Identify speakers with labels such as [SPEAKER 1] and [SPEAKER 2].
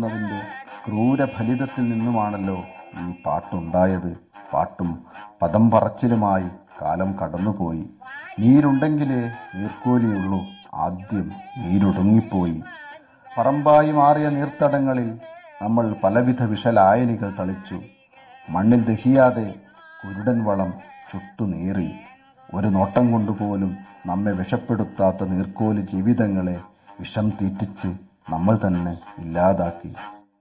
[SPEAKER 1] എന്നതിൻ്റെ ക്രൂരഫലിതത്തിൽ നിന്നുമാണല്ലോ ഈ പാട്ടുണ്ടായത്. പാട്ടും പദം പറച്ചിലുമായി കാലം കടന്നുപോയി. നീരുണ്ടെങ്കിലേ നീർക്കോലിയുള്ളൂ, ആദ്യം നീരൊടുങ്ങിപ്പോയി. പറമ്പായി മാറിയ നീർത്തടങ്ങളിൽ നമ്മൾ പലവിധ വിഷലായനികൾ തളിച്ചു. മണ്ണിൽ ദഹിയാതെ കുരുടൻ വളം ചുട്ടുനീറി. ഒരു നോട്ടം കൊണ്ടുപോലും നമ്മെ വിഷപ്പെടുത്താത്ത നീർക്കോലി ജീവിതങ്ങളെ വിഷം തീറ്റിച്ച് നമ്മൾ തന്നെ ഇല്ലാതാക്കി.